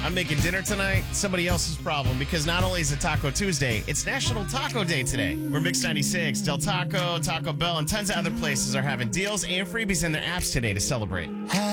I'm making dinner tonight, somebody else's problem, because not only is it Taco Tuesday, it's National Taco Day today. Where Mix 96, Del Taco, Taco Bell, and tons of other places are having deals and freebies in their apps today to celebrate.